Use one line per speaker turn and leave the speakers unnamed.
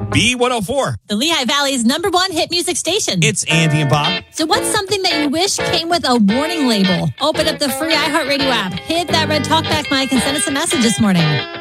B104.
The Lehigh Valley's #1 hit music station.
It's Andy and Bob.
So what's something that you wish came with a warning label? Open up the free iHeartRadio app, hit that red talkback mic, and send us a message this morning.